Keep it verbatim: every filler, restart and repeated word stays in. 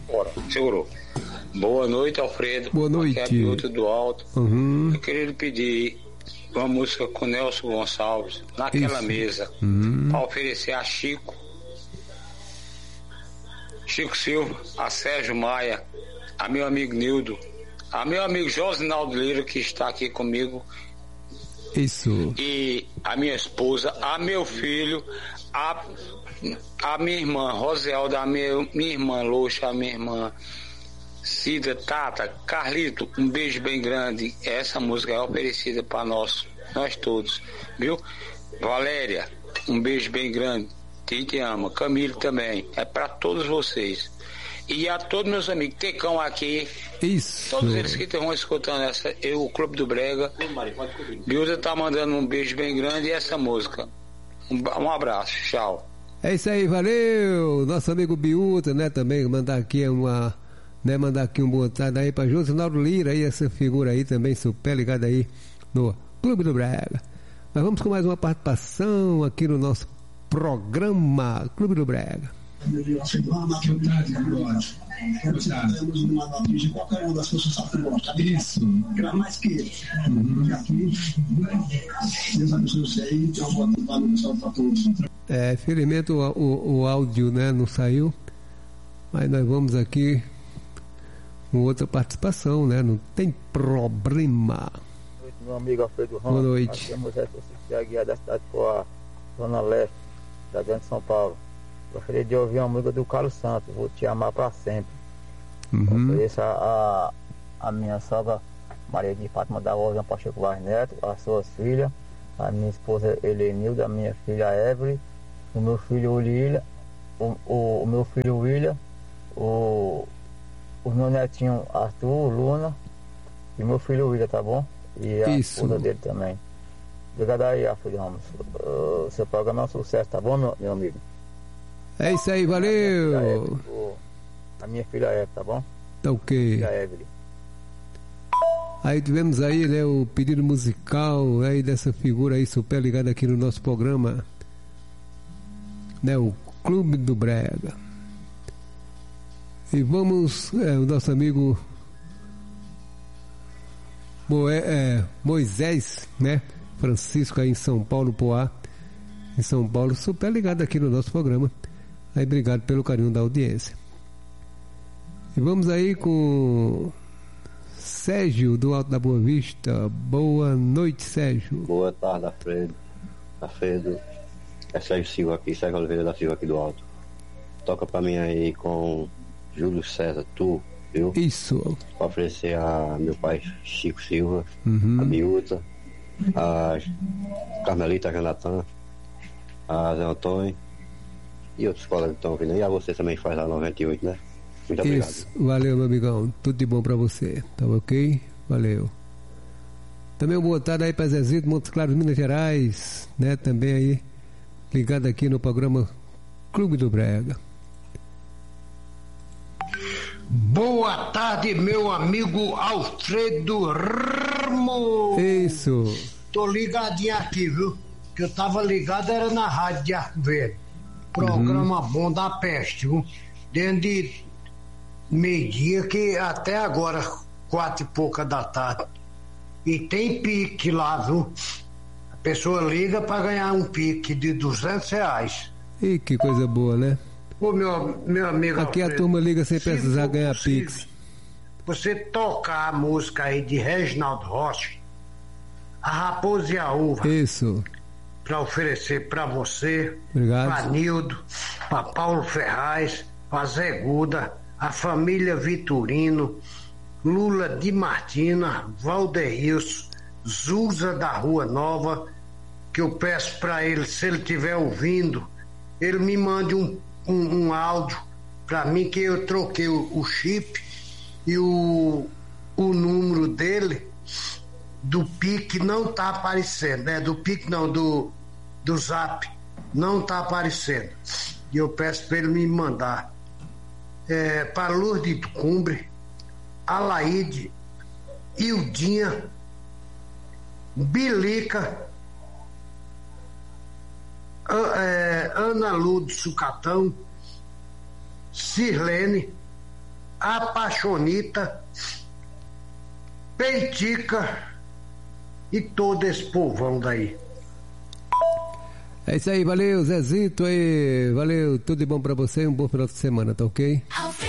Bora. Segurou. Boa noite, Alfredo. Boa noite. Aqui é a Biúta do Alto. Uhum. Eu queria lhe pedir uma música com Nelson Gonçalves, Naquela Isso. Mesa, Uhum. para oferecer a Chico, Chico Silva, a Sérgio Maia, a meu amigo Nildo, a meu amigo Josinaldo Lira, que está aqui comigo. Isso. E a minha esposa, a meu filho, a, a minha irmã Roselda, a minha, minha irmã Loxa, a minha irmã Cida, Tata, Carlito, um beijo bem grande. Essa música é oferecida para nós, nós todos, viu? Valéria, um beijo bem grande. Quem te ama, Camilo também, é para todos vocês. E a todos meus amigos, Tecão aqui, Isso. todos eles que estão escutando essa, eu, o Clube do Brega. Biúda tá mandando um beijo bem grande e essa música. Um, um abraço, tchau. É isso aí, valeu! Nosso amigo Biúta, né, também, mandar aqui uma, né, mandar aqui um boa tarde aí pra Josinaldo Lira, aí, essa figura aí também, super ligada aí no Clube do Brega. Mas vamos com mais uma participação aqui no nosso programa Clube do Brega. Isso. Era mais que ele. É, infelizmente o, o, o áudio, né, não saiu, mas nós vamos aqui com outra participação, né? Não tem problema. Boa noite, meu amigo Alfredo Ramos. Boa noite. Aqui é Moisés Francisco Aguiar, da cidade de Poá, Zona Leste, da Grande São Paulo. Gostaria de ouvir uma música do Carlos Santos, Vou Te Amar Pra Sempre. Uhum. Ofereço a, a minha sogra Maria de Fátima da Ordem Pacheco Vaz Neto, as suas filhas, a minha esposa Helenilda, a minha filha Evelyn, o meu filho William, o, o, o meu filho William, o, o meu netinho Arthur, Luna, e meu filho William, tá bom? E a Isso. esposa dele também. Obrigado aí, Alfredo Ramos. O seu programa é um sucesso, tá bom, meu, meu amigo? É isso aí, valeu! A minha filha Evelyn, tá bom? Tá ok. Filha Evelyn. Aí tivemos aí, né, o pedido musical aí dessa figura aí super ligada aqui no nosso programa, né, o Clube do Brega. E vamos, é, o nosso amigo Moé, é, Moisés, né, Francisco aí em São Paulo, Poá, em São Paulo, super ligado aqui no nosso programa. Aí, obrigado pelo carinho da audiência. E vamos aí com Sérgio do Alto da Boa Vista. Boa noite, Sérgio. Boa tarde, Alfredo. Alfredo, é Sérgio Silva aqui, Sérgio Oliveira da Silva aqui do Alto. Toca pra mim aí com Júlio César, tu, viu? Isso. Pra oferecer a meu pai Chico Silva, Uhum. a Biúta, a Carmelita Jonathan, a Zé Antônio e outros colegas que estão ouvindo. E a você também faz lá noventa e oito, né? Muito obrigado. Isso, valeu, meu amigão. Tudo de bom pra você. Tá ok? Valeu. Também uma boa tarde aí pra Zezito, Montes Claros, Minas Gerais, né? Também aí, ligado aqui no programa Clube do Brega. Boa tarde, meu amigo Alfredo Ramos. Isso. Tô ligadinho aqui, viu? Que eu tava ligado era na rádio de Arco Verde. Programa uhum. bom da peste, viu? Dentro de meio-dia que até agora, quatro e pouca da tarde. E tem pique lá, viu? A pessoa liga pra ganhar um pique de duzentos reais. E que coisa boa, né? Ô, meu, meu amigo Aqui Alfredo, a turma liga sem precisar ganhar possível, pix. Você tocar a música aí de Reginaldo Rossi, A Raposa e a Uva. Isso. Pra oferecer pra você, Obrigado. pra Nildo, pra Paulo Ferraz, pra Zé Guda, a família Vitorino, Lula de Martina, Valderilson, Zuza da Rua Nova, que eu peço pra ele, se ele estiver ouvindo, ele me mande um, um, um áudio pra mim, que eu troquei o, o chip e o, o número dele do Pique não tá aparecendo, né? Do Pique não, do, do Zap não tá aparecendo. E eu peço pra ele me mandar. É, para Lourdes de Cumbre, Alaide, Ildinha, Bilica, é, Ana Lu do Sucatão, Sirlene, a Paixonita, Peitica e todo esse povão daí. É isso aí, valeu, Zezito aí, valeu, tudo de bom pra você, um bom final de semana, tá ok?